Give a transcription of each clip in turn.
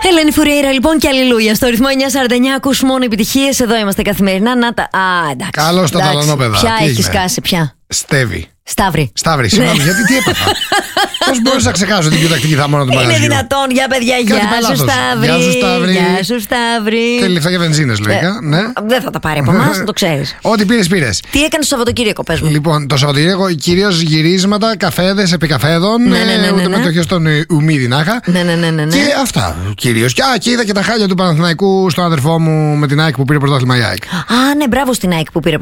Ελένη Φουρέιρα, λοιπόν, και αλληλούια. Στο ρυθμό 949 ακούς μόνο επιτυχίες. Εδώ είμαστε καθημερινά. Να τα. Εντάξει. Καλώς τα ταλανόπεδα. Ποια έχεις κάσει, ποια? Στέβη. Σταύρη, συγγνώμη, γιατί τι έπαθα. Πώς μπορείς να ξεχάσω την πιο τακτική θαμώνα του μαγαζιού? Είναι δυνατόν, για παιδιά, γεια σου Σταύρη. Γεια σου Σταύρη. Θέλει λεφτά για βενζίνες, λογικά. Ναι. Δεν θα τα πάρει από εμάς, να το ξέρεις. Ό,τι πήρες. Τι έκανες το Σαββατοκύριακο, πες μου? Λοιπόν, το Σαββατοκύριακο κυρίως γυρίσματα, καφέδες επί καφέδων. Ούτε μετοχές στον Ουμίδη να είχα. Ναι. Και αυτά κυρίως. Και είδα και τα χάλια του Παναθηναϊκού στον αδερφό μου με την ΑΕΚ που πήρε πρωτάθλημα η ΑΕΚ. Α, ναι, μπράβο στην ΑΕΚ που πήρε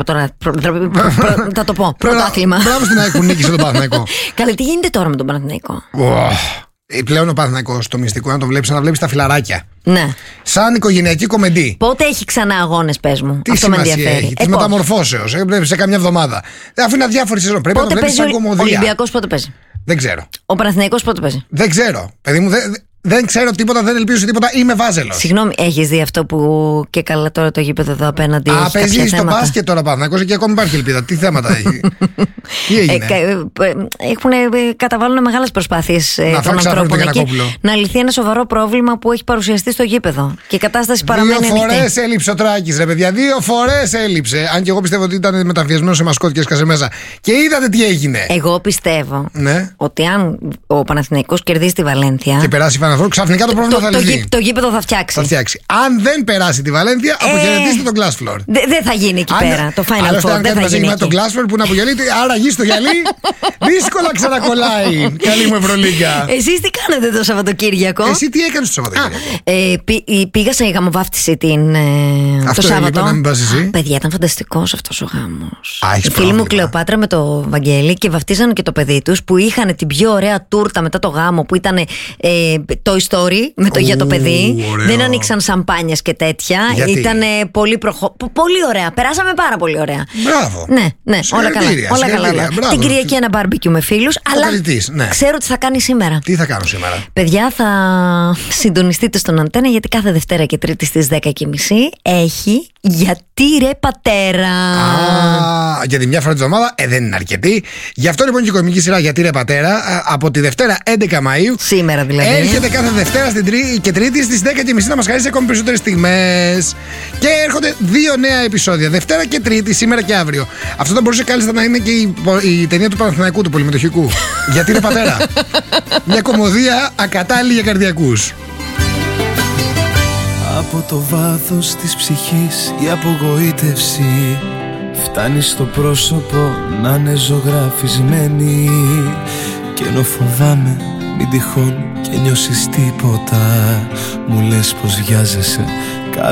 θα το πω. Πρωτάθλημα. Μπράβο στην ΑΕΚ που νίκησε τον Παναθηναϊκό. Καλέ, τι γίνεται τώρα με τον Παναθηναϊκό? Πλέον ο Παναθηναϊκός το μυστικό, να το βλέπεις, να βλέπεις τα φιλαράκια. Ναι. Σαν οικογενειακή κομμεντή. Πότε έχει ξανά αγώνες, πες μου? Τι αυτό με σημασία ενδιαφέρει. έχει? Της μεταμορφώσεως. Σε καμιά εβδομάδα. Αφού είναι αδιάφορη σεζόν. Πρέπει να το βλέπεις σαν κομμωδία. Ο Ολυμπιακός πότε παίζει? Δεν ξέρω. Ο Παναθηναϊκός πότε παίζει? Δεν ξέρω. Παιδί μου, δεν ξέρω τίποτα, δεν ελπίζω σε τίποτα. Είμαι βάζελος. Συγγνώμη, έχεις δει αυτό που και καλά τώρα το γήπεδο εδώ απέναντι? Παίζει στο μπάσκετ τώρα Παναθηναϊκός και ακόμα υπάρχει ελπίδα. Τι θέματα έχει? Τι έγινε? Καταβάλουν μεγάλες προσπάθειες των ανθρώπων εκεί να λυθεί ένα σοβαρό πρόβλημα που έχει παρουσιαστεί στο γήπεδο. Και η κατάσταση παραμένει ανοιχτή. 2 φορές έλειψε ο Τράκης, ρε παιδιά. 2 φορές έλειψε. Αν και εγώ πιστεύω ότι ήταν μεταμφιεσμένος σε μασκότ και έσκασε μέσα. Και είδατε τι έγινε. Εγώ πιστεύω ότι αν ο Παναθηναϊκός κερδίσει τη Βαλένθια και περάσει η Φαναθρό, ξαφνικά το πρόβλημα θα λυθεί. Το γήπεδο θα φτιάξει. Αν δεν περάσει τη Βαλένθια, αποχαιρετήστε τον Glass Floor. Δεν θα γίνει εκεί πέρα το Final Four. Δεν θα γίνει με τον Glass Floor που να απογειωθεί, άρα γη στο γυαλί δύσκολα ξανακολλάει. Καλή μου Ευρωλίγκα. Εσείς τι κάνετε το Σαββατοκύριακο? Εσύ τι έκανες το Σαββατοκύριακο? Πήγα σε γαμοβάφτιση το Σάββατο. Παιδιά, ήταν φανταστικός αυτός ο γάμος. Η φίλη μου Κλεοπάτρα με το Βαγγέλη και βαφτίζανε και το παιδί τους που είχαν την πιο ωραία τούρτα μετά το γάμο που ήταν το Story για το παιδί. Δεν ανοίξαν σαμπάνιες και τέτοια. Ήταν πολύ ωραία. Περάσαμε πάρα πολύ ωραία. Μπράβο. Ναι, όλα καλά. Την Κυριακή ένα μπάρμπικιου με φίλους. Αλλά ξέρω τι θα κάνει σήμερα. Τι θα κάνω σήμερα? Παιδιά, θα συντονιστείτε στον Αντένα γιατί κάθε Δευτέρα και Τρίτη στις 10:30 έχει Γιατί ρε πατέρα. Γιατί μια φορά τη εβδομάδα δεν είναι αρκετή. Γι' αυτό λοιπόν και η κομική σειρά Γιατί ρε πατέρα από τη Δευτέρα 11 Μαΐου. Σήμερα δηλαδή. Έρχεται κάθε Δευτέρα και Τρίτη στις 10:30 να μας χαρίσει ακόμη περισσότερες στιγμές. Και έρχονται 2 νέα επεισόδια. Δευτέρα και Τρίτη, σήμερα και αύριο. Αυτό θα μπορούσε κάλλιστα να είναι και η ταινία του Παναθηναϊκού, του πολυμετοχικού. Γιατί ρε πατέρα. Μια κομμωδία ακατάλληλη για καρδιακούς. Από το βάθος της ψυχής η απογοήτευση φτάνει στο πρόσωπο να είναι ζωγραφισμένη. Και ενώ φοβάμαι μην τυχόν και νιώσεις τίποτα, μου λες πως βιάζεσαι